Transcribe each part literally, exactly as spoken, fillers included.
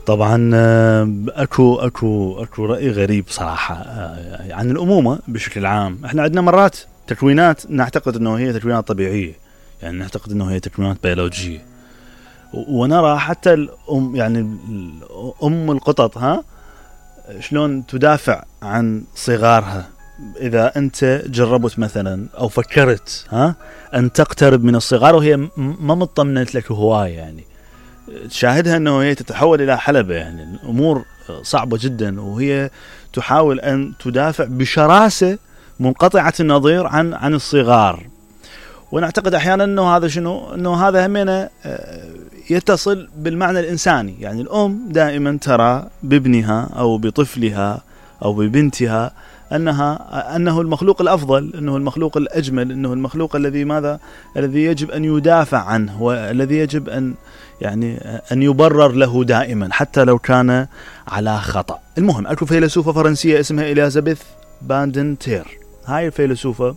طبعا اكو اكو اكو رأي غريب صراحة عن الأمومة بشكل عام. احنا عندنا مرات تكوينات نعتقد انه هي تكوينات طبيعية، يعني نعتقد انه هي تكوينات بيولوجية، ونرى حتى الأم يعني أم القطط ها شلون تدافع عن صغارها. إذا أنت جربت مثلا أو فكرت ها أن تقترب من الصغار وهي ما مطمنت لك هواية، يعني تشاهدها أنه هي تتحول إلى حلبة، يعني الأمور صعبة جدا، وهي تحاول أن تدافع بشراسة منقطعة النظير عن عن الصغار. ونعتقد أحيانا أنه هذا شنو أنه هذا همنا يتصل بالمعنى الإنساني، يعني الأم دائما ترى بابنها أو بطفلها أو ببنتها أنها أنه المخلوق الأفضل، أنه المخلوق الأجمل، أنه المخلوق الذي ماذا الذي يجب أن يدافع عنه، والذي يجب أن يعني أن يبرر له دائما حتى لو كان على خطأ. المهم أكو فيلسوفة فرنسية اسمها إليزابيث باندنتير. هاي الفيلسوفة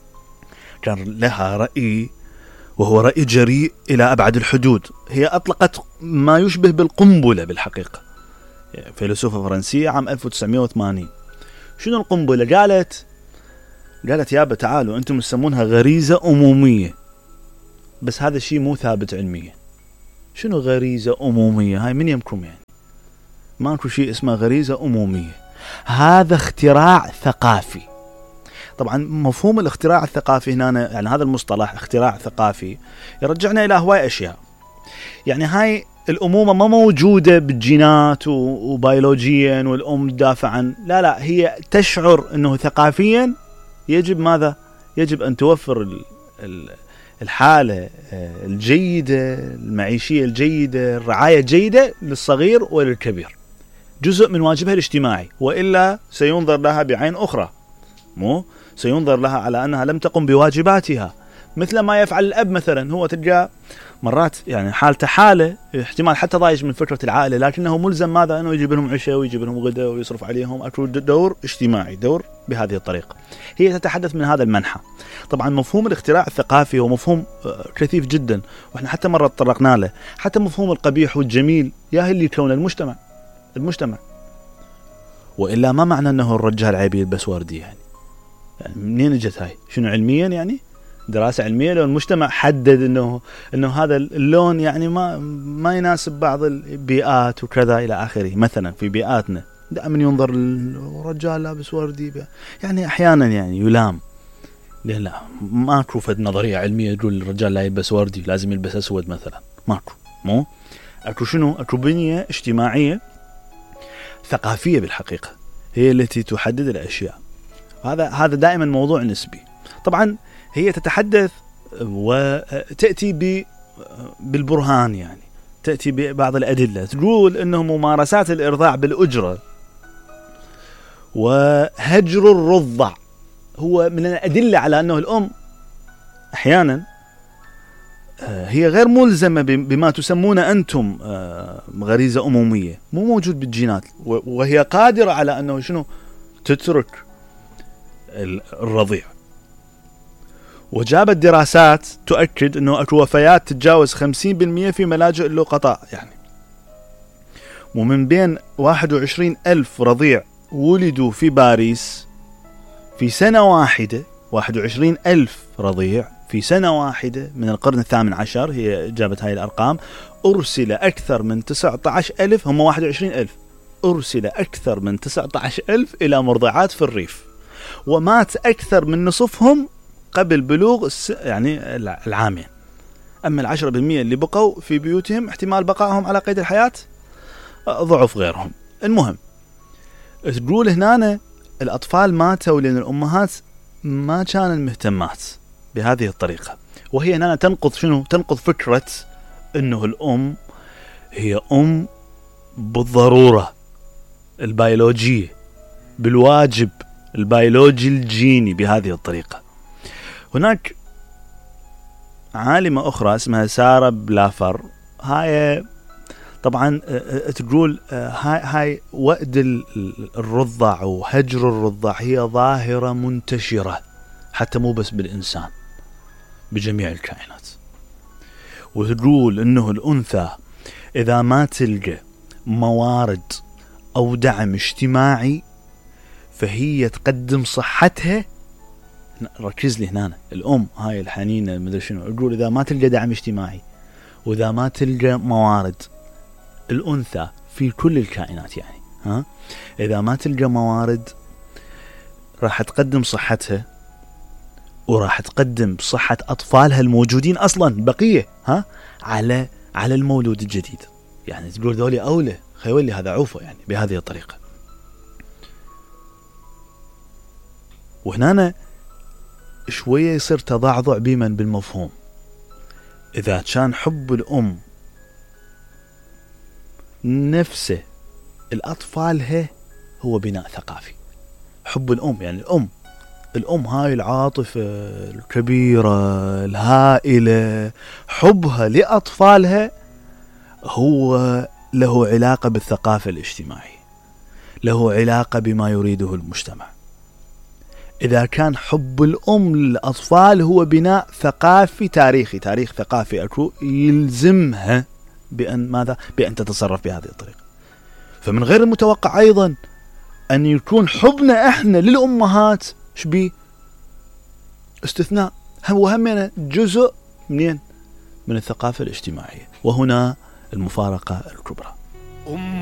كان لها رأي، وهو رأي جريء إلى أبعد الحدود. هي أطلقت ما يشبه بالقنبلة بالحقيقة. فيلسوفة فرنسية عام ألف وتسعمائة وثمانين. شنو القنبلة؟ قالت قالت يابا تعالوا أنتم تسمونها غريزة أمومية، بس هذا الشيء مو ثابت علميا. شنو غريزة أمومية؟ هاي من يمكم يعني ماكو شيء اسمه غريزة أمومية، هذا اختراع ثقافي. طبعا مفهوم الاختراع الثقافي هنا، يعني هذا المصطلح اختراع ثقافي يرجعنا إلى هواي أشياء. يعني هاي الأمومة ما موجودة بالجينات وبيولوجيا والأم تدافع عن، لا لا، هي تشعر أنه ثقافيا يجب ماذا؟ يجب أن توفر الحالة الجيدة، المعيشية الجيدة، الرعاية الجيدة للصغير وللكبير، جزء من واجبها الاجتماعي، وإلا سينظر لها بعين أخرى، مو سينظر لها على أنها لم تقم بواجباتها، مثل ما يفعل الأب مثلا. هو تلقى مرات يعني حالته حالة احتمال حتى ضايج من فكرة العائلة، لكنه ملزم ماذا؟ أنه يجيب لهم عشاء ويجيب لهم غداء ويصرف عليهم. أكو دور اجتماعي، دور بهذه الطريقة. هي تتحدث من هذا المنحى. طبعا مفهوم الاختراع الثقافي هو مفهوم كثيف جدا، وإحنا حتى مرة تطرقنا له. حتى مفهوم القبيح والجميل يا اللي يكون المجتمع المجتمع وإلا ما معنى أنه الرجال عيب يلبس وردي، يعني يعني منين اجت هاي؟ شنو علميا؟ يعني دراسة علمية لو المجتمع حدد انه انه هذا اللون يعني ما ما يناسب بعض البيئات وكذا الى اخره. مثلا في بيئاتنا دائما ينظر الرجال لابس وردي، يعني احيانا يعني يلام، لا ماكو فد نظرية علمية تقول الرجال لا يلبس وردي لازم يلبس اسود مثلا، ماكو. مو اكو شنو؟ اكو بنية اجتماعية ثقافية بالحقيقة هي التي تحدد الاشياء. هذا هذا دائما موضوع نسبي. طبعا هي تتحدث وتأتي بالبرهان، يعني تأتي ببعض الأدلة، تقول أنه ممارسات الإرضاع بالأجرة وهجر الرضع هو من الأدلة على أنه الأم أحيانا هي غير ملزمة بما تسمون أنتم غريزة أمومية، مو موجود بالجينات، وهي قادرة على أنه شنو تترك الرضيع. وجابت دراسات تؤكد أنه أكو وفيات تتجاوز خمسين بالمئة في ملاجئ اللقطاء، يعني ومن بين واحد وعشرين ألف رضيع ولدوا في باريس في سنة واحدة، واحد وعشرين ألف رضيع في سنة واحدة من القرن الثامن عشر، هي جابت هاي الأرقام، أرسل أكثر من تسعة عشر ألف، هم واحد وعشرين ألف، أرسل أكثر من تسعة عشر ألف إلى مرضعات في الريف، ومات أكثر من نصفهم قبل بلوغ يعني العامين. أما العشرة بالمئة اللي بقوا في بيوتهم احتمال بقائهم على قيد الحياة ضعف غيرهم. المهم تقول هنا الأطفال ماتوا لأن الأمهات ما كانوا مهتمات بهذه الطريقة. وهي هنا تنقض شنو؟ تنقض فكرة أنه الأم هي أم بالضرورة البيولوجية، بالواجب البيولوجي الجيني بهذه الطريقة. هناك عالمة أخرى اسمها سارة بلافر، هاي طبعا تقول هاي, هاي وأد الرضع وهجر الرضع هي ظاهرة منتشرة حتى مو بس بالإنسان، بجميع الكائنات. وتقول إنه الأنثى إذا ما تلقى موارد أو دعم اجتماعي فهي تقدم صحتها. ركز لي هنا، الأم هاي الحنينة مدري شنو، أقول إذا ما تلقى دعم اجتماعي وإذا ما تلقى موارد، الأنثى في كل الكائنات يعني ها، إذا ما تلقى موارد راح تقدم صحتها وراح تقدم صحة أطفالها الموجودين أصلا بقية ها على على المولود الجديد. يعني تقول ذولي أولى خيولي هذا عوفه يعني بهذه الطريقة. وهنا شوية يصير تضعضع بمن بالمفهوم. إذا كان حب الأم نفسه الأطفالها هو بناء ثقافي، حب الأم يعني الأم الأم هاي العاطفة الكبيرة الهائلة، حبها لأطفالها هو له علاقة بالثقافة الاجتماعية، له علاقة بما يريده المجتمع. إذا كان حب الأم للأطفال هو بناء ثقافي تاريخي، تاريخ ثقافي أكو يلزمها بأن ماذا؟ بأن تتصرف بهذه الطريقة. فمن غير المتوقع أيضا أن يكون حبنا إحنا للأمهات شبيه استثناء، هو همنا جزء منين؟ من الثقافة الاجتماعية. وهنا المفارقة الكبرى.